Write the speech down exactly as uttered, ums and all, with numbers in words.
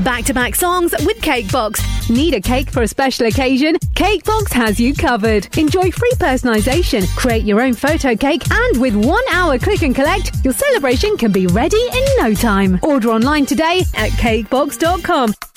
back-to-back songs with Cakebox. Need a cake for a special occasion? Cakebox has you covered. Enjoy free personalisation, create your own photo cake, and with one hour click and collect, your celebration can be ready in no time. Order online today at cakebox dot com.